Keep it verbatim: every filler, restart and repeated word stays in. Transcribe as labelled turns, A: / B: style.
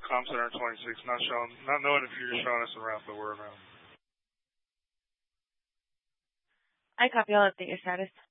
A: Com Center twenty-six, not showing, not knowing if you're showing us around the word now.
B: I copy. I'll update your status.